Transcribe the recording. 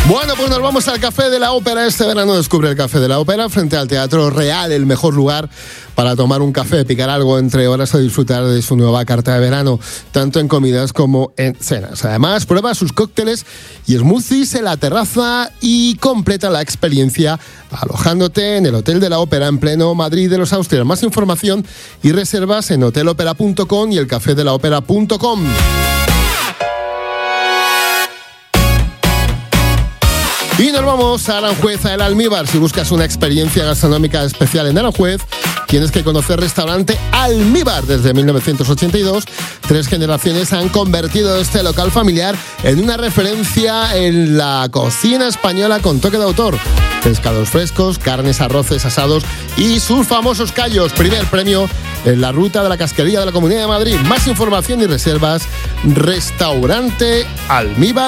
Bueno, pues nos vamos al Café de la Ópera. Este verano descubre el Café de la Ópera frente al Teatro Real, el mejor lugar para tomar un café, picar algo entre horas o disfrutar de su nueva carta de verano, tanto en comidas como en cenas. Además, prueba sus cócteles y smoothies en la terraza y completa la experiencia alojándote en el Hotel de la Ópera en pleno Madrid de los Austrias. Más información y reservas en hotelopera.com y elcafedelaopera.com. Y nos vamos a Aranjuez, a El Almíbar. Si buscas una experiencia gastronómica especial en Aranjuez, tienes que conocer Restaurante Almíbar. Desde 1982, 3 generaciones han convertido este local familiar en una referencia en la cocina española con toque de autor. Pescados frescos, carnes, arroces, asados y sus famosos callos. Primer premio en la ruta de la casquería de la Comunidad de Madrid. Más información y reservas, Restaurante Almíbar.